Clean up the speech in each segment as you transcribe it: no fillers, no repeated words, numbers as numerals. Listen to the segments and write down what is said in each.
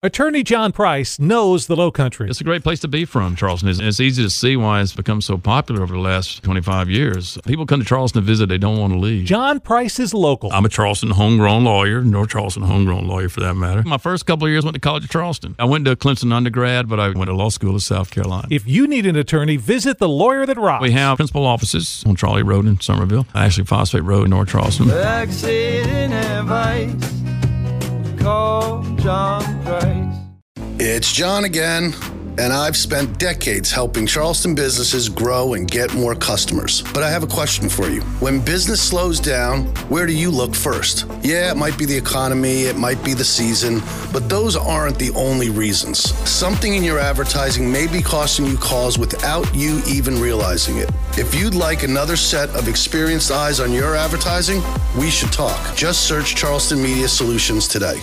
Attorney John Price knows the Lowcountry. It's a great place to be from, Charleston. It's easy to see why it's become so popular over the last 25 years. People come to Charleston to visit. They don't want to leave. John Price is local. I'm a Charleston homegrown lawyer, North Charleston homegrown lawyer for that matter. My first couple of years went to College of Charleston. I went to Clemson undergrad, but I went to law school in South Carolina. If you need an attorney, visit the Lawyer That Rocks. We have principal offices on Charlie Road in Somerville, actually Phosphate Road in North Charleston. Accident advice, call John Price. It's John again, and I've spent decades helping Charleston businesses grow and get more customers. But I have a question for you. When business slows down, where do you look first? Yeah, it might be the economy, it might be the season, but those aren't the only reasons. Something in your advertising may be costing you calls without you even realizing it. If you'd like another set of experienced eyes on your advertising, we should talk. Just search Charleston Media Solutions today.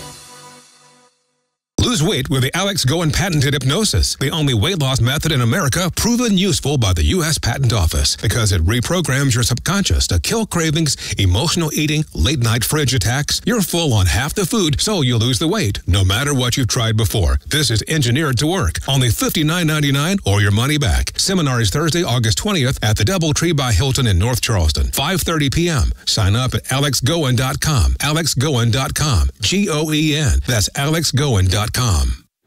Lose weight with the Alex Goen patented hypnosis, the only weight loss method in America proven useful by the U.S. Patent Office because it reprograms your subconscious to kill cravings, emotional eating, late-night fridge attacks. You're full on half the food, so you lose the weight, no matter what you've tried before. This is engineered to work. Only $59.99 or your money back. Seminar is Thursday, August 20th at the DoubleTree by Hilton in North Charleston, 5:30 p.m. Sign up at alexgoen.com. alexgoen.com. Goen. That's alexgoen.com.